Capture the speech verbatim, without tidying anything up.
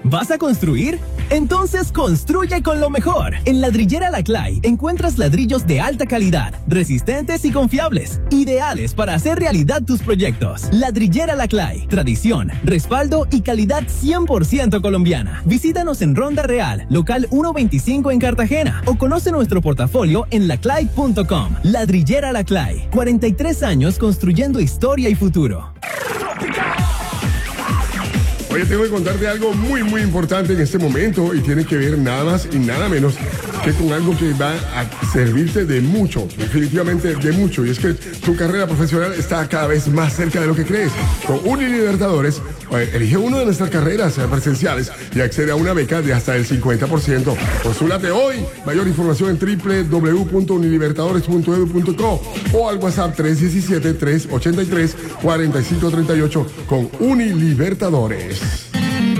¿Vas a construir? Entonces construye con lo mejor. En Ladrillera Laclay encuentras ladrillos de alta calidad, resistentes y confiables, ideales para hacer realidad tus proyectos. Ladrillera Laclay, tradición, respaldo y calidad cien por ciento colombiana. Visítanos en Ronda Real, local ciento veinticinco en Cartagena, o conoce nuestro portafolio en laclay punto com. Ladrillera Laclay, cuarenta y tres años construyendo historia y futuro. Oye, tengo que contarte algo muy, muy importante en este momento y tiene que ver nada más y nada menos que con algo que va a servirte de mucho, definitivamente de mucho, y es que tu carrera profesional está cada vez más cerca de lo que crees. Con Unilibertadores, elige una de nuestras carreras presenciales y accede a una beca de hasta el cincuenta por ciento. Postúlate hoy. Mayor información en doble u doble u doble u punto unilibertadores punto e d u punto co o al WhatsApp tres uno siete, tres ocho tres, cuatro cinco tres ocho con Unilibertadores.